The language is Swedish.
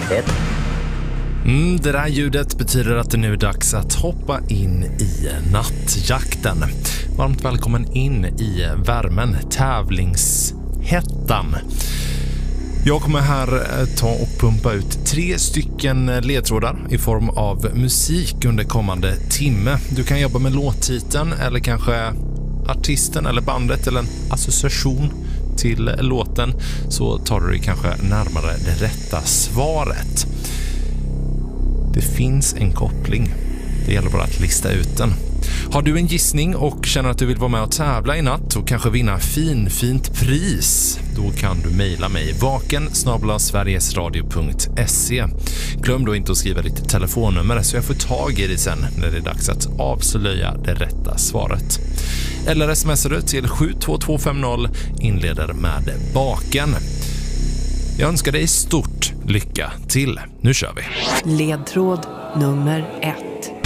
1. Det där ljudet betyder att det nu är dags att hoppa in i nattjakten. Varmt välkommen in i värmen, tävlingshettan. Jag kommer här ta och pumpa ut 3 stycken ledtrådar i form av musik under kommande timme. Du kan jobba med låttiteln eller kanske artisten eller bandet eller en association till låten, så tar du dig kanske närmare det rätta svaret. Det finns en koppling. Det gäller bara att lista ut den. Har du en gissning och känner att du vill vara med och tävla i natt och kanske vinna fint pris, då kan du mejla mig vaken@sverigesradio.se. Glöm då inte att skriva ditt telefonnummer så jag får tag i det sen när det är dags att avslöja det rätta svaret. Eller smsar du till 72250, inleder med baken. Jag önskar dig stort lycka till. Nu kör vi. Ledtråd nummer 1.